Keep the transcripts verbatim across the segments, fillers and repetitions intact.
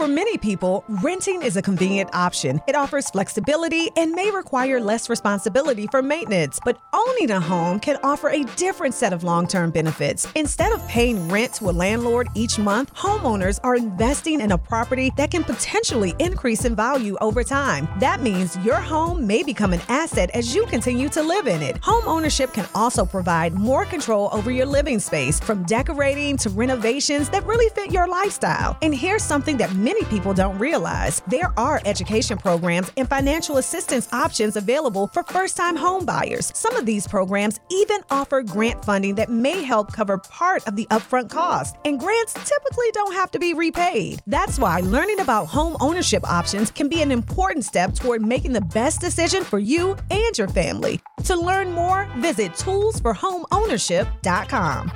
For many people, renting is a convenient option. It offers flexibility and may require less responsibility for maintenance. But owning a home can offer a different set of long-term benefits. Instead of paying rent to a landlord each month, homeowners are investing in a property that can potentially increase in value over time. That means your home may become an asset as you continue to live in it. Home ownership can also provide more control over your living space, from decorating to renovations that really fit your lifestyle. And here's something that many people don't realize. There are education programs and financial assistance options available for first-time home buyers. Some of these programs even offer grant funding that may help cover part of the upfront cost. And grants typically don't have to be repaid. That's why learning about home ownership options can be an important step toward making the best decision for you and your family. To learn more, visit tools for home ownership dot com.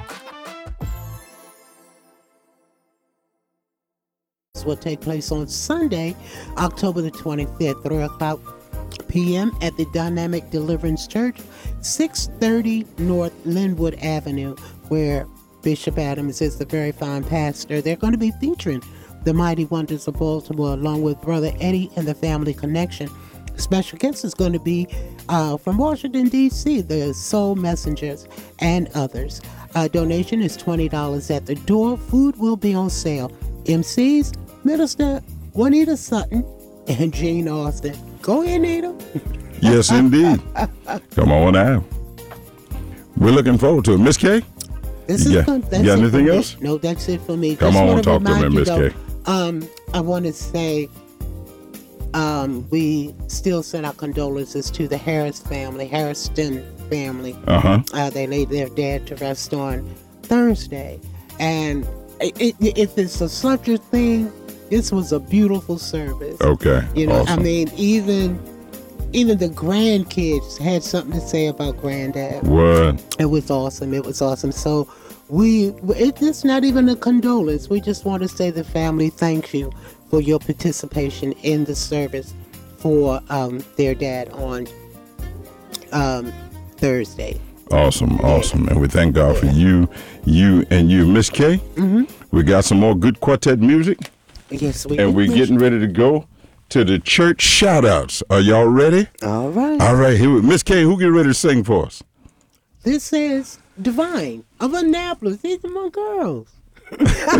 This will take place on Sunday, October the twenty-fifth, three o'clock p.m. at the Dynamic Deliverance Church, six thirty North Linwood Avenue, where Bishop Adams is the very fine pastor. They're going to be featuring the Mighty Wonders of Baltimore along with Brother Eddie and the Family Connection. Special guest is going to be uh, from Washington, D C, the Soul Messengers and others. Uh, donation is twenty dollars at the door. Food will be on sale. M Cs, Minister Juanita Sutton and Gene Austin. Go ahead, Nita. Yes, indeed. Come on now. We're looking forward to it. Miss K? This you is got, fun. That's you got it anything for me. else? No, that's it for me. Come Just on, wanna talk to remind me, you, Miss though, K. Um, I want to say um, we still send our condolences to the Harris family, Harrison family. Uh-huh. Uh, they laid their dad to rest on Thursday. And it, it, if it's a such thing, this was a beautiful service. Okay. You know, awesome. I mean, even even the grandkids had something to say about Granddad. What? It was awesome. It was awesome. So we, it, it's not even a condolence. We just want to say the family thank you for your participation in the service for um, their dad on um, Thursday. Awesome, awesome. And we thank God for you, you and you. Miss K, Mm-hmm. we got some more good quartet music. Yes, we And we're getting ready to go to the church shout-outs. Are y'all ready? All right. All right, here we Miss K, who get ready to sing for us? This is Divine of Annapolis. These are my girls.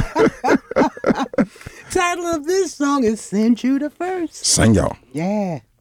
Title of this song is Send You the First. Sing y'all. Yeah.